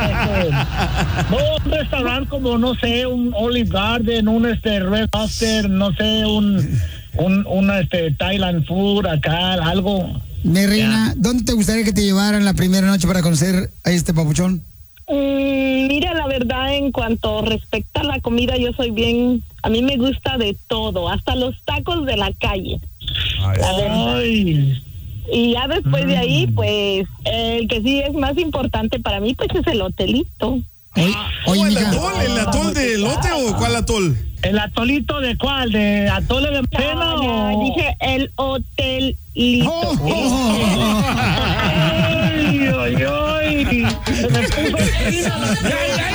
No, un restaurante como, no sé, un Olive Garden, un Red Lobster, no sé, un Thailand food acá, algo. Mi reina, ¿dónde te gustaría que te llevaran la primera noche para conocer a este papuchón? Mira, la verdad, en cuanto respecta a la comida, yo soy bien, a mí me gusta de todo, hasta los tacos de la calle. Ay. Y ya después de ahí, pues, el que sí es más importante para mí, pues, es el hotelito. ¿El atol de elote o cuál atol? ¿El atolito de cuál? ¿De atole de pena o...? Dije el hotelito. ¡Ay, ay, ay! Se me puso fina la